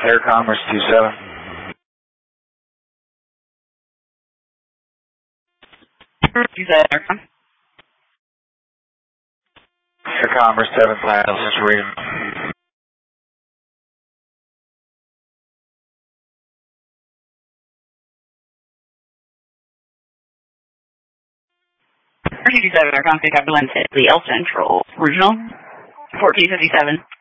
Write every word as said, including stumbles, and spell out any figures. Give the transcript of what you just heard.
Air Commerce two seven. two seven. Air Commerce seven five, just reading. two seven, Air Commerce Capital L Central. Regional fourteen fifty-seven.